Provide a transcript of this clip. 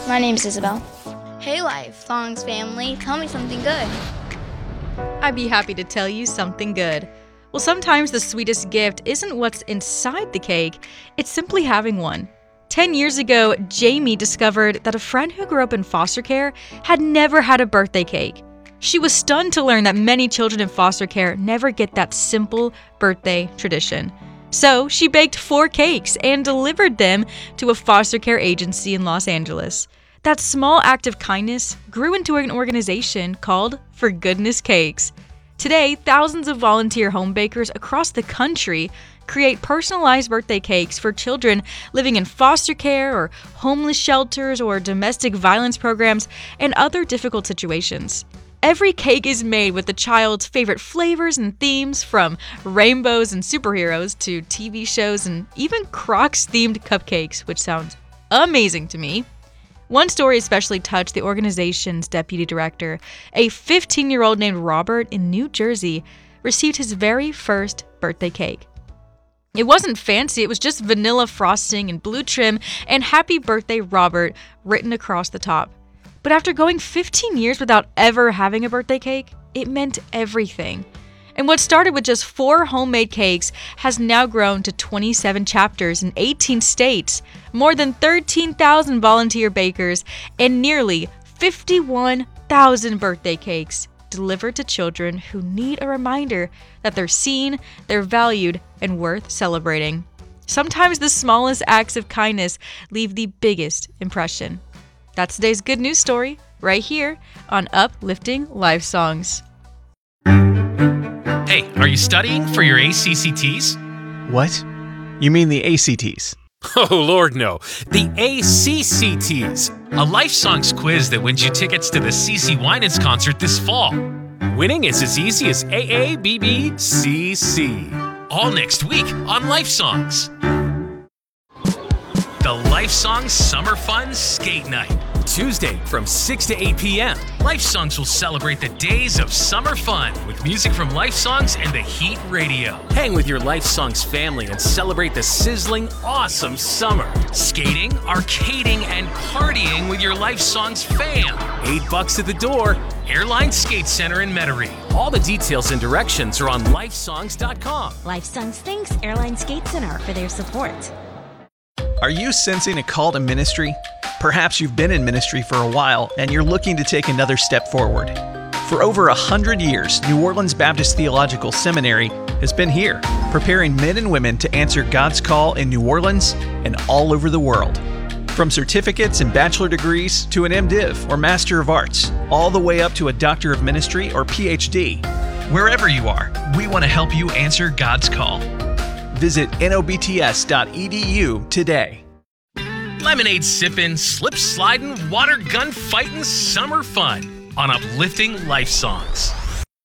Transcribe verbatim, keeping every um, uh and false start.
My name's Isabel. Hey, Life Songs family, tell me something good. I'd be happy to tell you something good. Well, sometimes the sweetest gift isn't what's inside the cake, it's simply having one. Ten years ago, Jamie discovered that a friend who grew up in foster care had never had a birthday cake. She was stunned to learn that many children in foster care never get that simple birthday tradition. So she baked four cakes and delivered them to a foster care agency in Los Angeles. That small act of kindness grew into an organization called For Goodness Cakes. Today, thousands of volunteer home bakers across the country create personalized birthday cakes for children living in foster care or homeless shelters or domestic violence programs and other difficult situations. Every cake is made with the child's favorite flavors and themes, from rainbows and superheroes to T V shows and even Crocs-themed cupcakes, which sounds amazing to me. One story especially touched the organization's deputy director. A fifteen-year-old named Robert in New Jersey received his very first birthday cake. It wasn't fancy, it was just vanilla frosting and blue trim and "Happy Birthday, Robert" written across the top. But after going fifteen years without ever having a birthday cake, it meant everything. And what started with just four homemade cakes has now grown to twenty-seven chapters in eighteen states, more than thirteen thousand volunteer bakers, and nearly fifty-one thousand birthday cakes delivered to children who need a reminder that they're seen, they're valued, and worth celebrating. Sometimes the smallest acts of kindness leave the biggest impression. That's today's good news story, right here on Uplifting Life Songs. Hey, are you studying for your A C C Ts? What? You mean the A C Ts? Oh, Lord, no. The A C C Ts, a Life Songs quiz that wins you tickets to the CeCe Winans concert this fall. Winning is as easy as A A B B C C. All next week on Life Songs. The Life Songs Summer Fun Skate Night. Tuesday from six to eight p.m. Life Songs will celebrate the days of summer fun with music from Life Songs and the Heat Radio. Hang with your Life Songs family and celebrate the sizzling, awesome summer. Skating, arcading, and partying with your Life Songs fam. Eight bucks at the door. Airline Skate Center in Metairie. All the details and directions are on life songs dot com. Life Songs thanks Airline Skate Center for their support. Are you sensing a call to ministry? Perhaps you've been in ministry for a while and you're looking to take another step forward. For over a hundred years, New Orleans Baptist Theological Seminary has been here, preparing men and women to answer God's call in New Orleans and all over the world. From certificates and bachelor degrees to an MDiv or Master of Arts, all the way up to a Doctor of Ministry or P H D. Wherever you are, we want to help you answer God's call. Visit N O B T S dot E D U today. Lemonade sipping, slip sliding, water gun fighting, summer fun on Uplifting Life Songs.